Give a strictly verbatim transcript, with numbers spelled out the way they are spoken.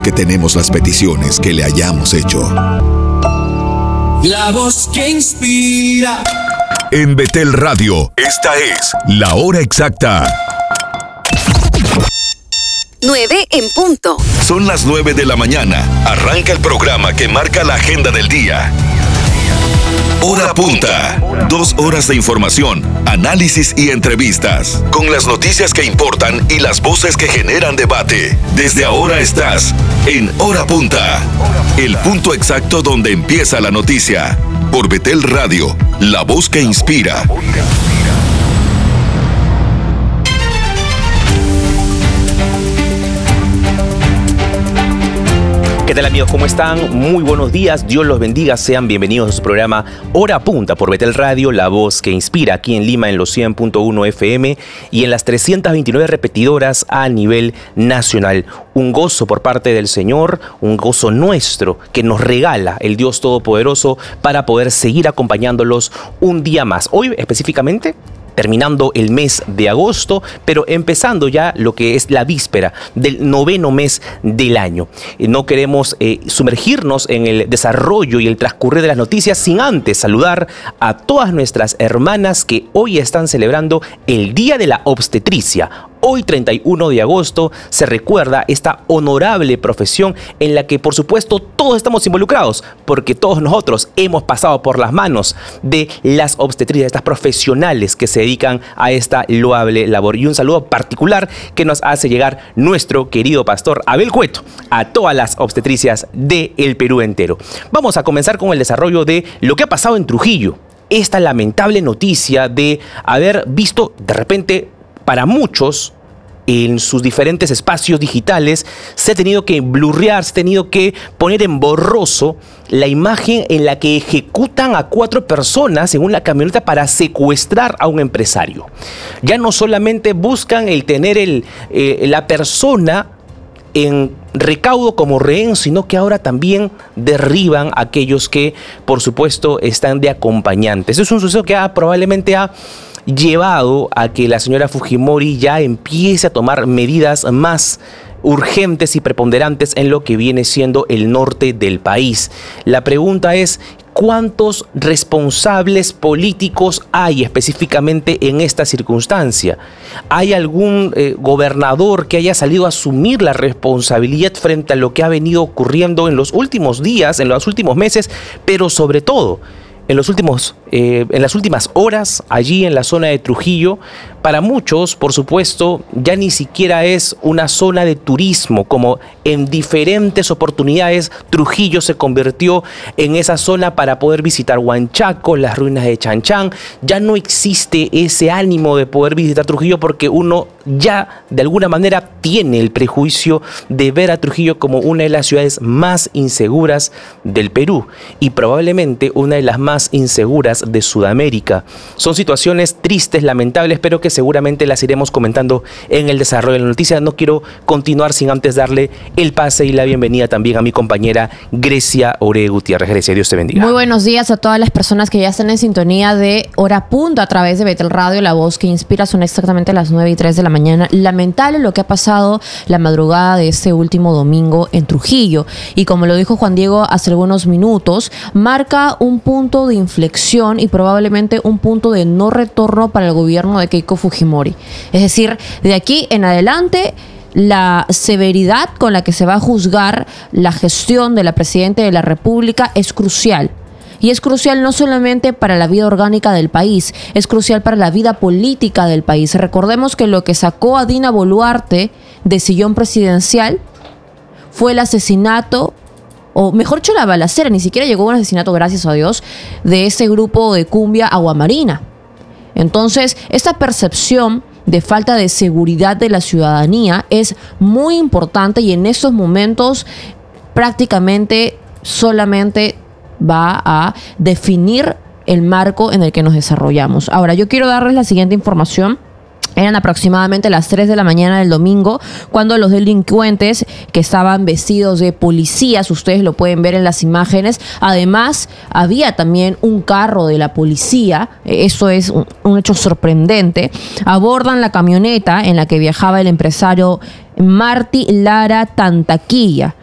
Que tenemos las peticiones que le hayamos hecho. La voz que inspira. En Betel Radio, esta es la hora exacta. nueve en punto. Son las nueve de la mañana. Arranca el programa que marca la agenda del día. Hora Punta. Dos horas de información, análisis y entrevistas. Con las noticias que importan y las voces que generan debate. Desde ahora estás en Hora Punta. El punto exacto donde empieza la noticia. Por Betel Radio, la voz que inspira. ¿Qué tal, amigos? ¿Cómo están? Muy buenos días, Dios los bendiga, sean bienvenidos a su programa Hora Punta por Betel Radio, la voz que inspira, aquí en Lima en los cien punto uno F M y en las trescientas veintinueve repetidoras a nivel nacional. Un gozo por parte del Señor, un gozo nuestro que nos regala el Dios Todopoderoso para poder seguir acompañándolos un día más. Hoy específicamente, terminando el mes de agosto, pero empezando ya lo que es la víspera del noveno mes del año. No queremos eh, sumergirnos en el desarrollo y el transcurrir de las noticias sin antes saludar a todas nuestras hermanas que hoy están celebrando el Día de la Obstetricia. Hoy, treinta y uno de agosto, se recuerda esta honorable profesión en la que, por supuesto, todos estamos involucrados, porque todos nosotros hemos pasado por las manos de las obstetricias, estas profesionales que se dedican a esta loable labor. Y un saludo particular que nos hace llegar nuestro querido pastor Abel Cueto a todas las obstetricias del Perú entero. Vamos a comenzar con el desarrollo de lo que ha pasado en Trujillo. Esta lamentable noticia de haber visto de repente, para muchos, en sus diferentes espacios digitales, se ha tenido que blurrear, se ha tenido que poner en borroso la imagen en la que ejecutan a cuatro personas en una camioneta para secuestrar a un empresario. Ya no solamente buscan el tener el, eh, la persona en recaudo como rehén, sino que ahora también derriban a aquellos que, por supuesto, están de acompañantes. Es un suceso que ha, probablemente ha llevado a que la señora Fujimori ya empiece a tomar medidas más urgentes y preponderantes en lo que viene siendo el norte del país. La pregunta es: ¿cuántos responsables políticos hay específicamente en esta circunstancia? ¿Hay algún eh, gobernador que haya salido a asumir la responsabilidad frente a lo que ha venido ocurriendo en los últimos días, en los últimos meses, pero sobre todo en los últimos, eh, en las últimas horas allí en la zona de Trujillo? Para muchos, por supuesto, ya ni siquiera es una zona de turismo, como en diferentes oportunidades Trujillo se convirtió en esa zona para poder visitar Huanchaco, las ruinas de Chanchán. Ya no existe ese ánimo de poder visitar Trujillo porque uno ya de alguna manera tiene el prejuicio de ver a Trujillo como una de las ciudades más inseguras del Perú y probablemente una de las más inseguras de Sudamérica. Son situaciones tristes, lamentables, pero que seguramente las iremos comentando en el desarrollo de la noticia. No quiero continuar sin antes darle el pase y la bienvenida también a mi compañera Grecia Ore Gutiérrez. Grecia, Dios te bendiga. Muy buenos días a todas las personas que ya están en sintonía de Hora Punta a través de Betel Radio, la voz que inspira. Son exactamente las nueve y tres de la mañana. Lamentable lo que ha pasado la madrugada de este último domingo en Trujillo. Y como lo dijo Juan Diego hace algunos minutos, marca un punto de inflexión y probablemente un punto de no retorno para el gobierno de Keiko Fujimori. Es decir, de aquí en adelante, la severidad con la que se va a juzgar la gestión de la Presidenta de la República es crucial. Y es crucial no solamente para la vida orgánica del país, es crucial para la vida política del país. Recordemos que lo que sacó a Dina Boluarte de sillón presidencial fue el asesinato, o mejor dicho, la balacera, ni siquiera llegó un asesinato, gracias a Dios, de ese grupo de cumbia Aguamarina. Entonces, esta percepción de falta de seguridad de la ciudadanía es muy importante y en estos momentos prácticamente solamente va a definir el marco en el que nos desarrollamos. Ahora, yo quiero darles la siguiente información. Eran aproximadamente las tres de la mañana del domingo cuando los delincuentes que estaban vestidos de policías, ustedes lo pueden ver en las imágenes, además había también un carro de la policía, eso es un, un hecho sorprendente, abordan la camioneta en la que viajaba el empresario Martí Lara Tantaquilla.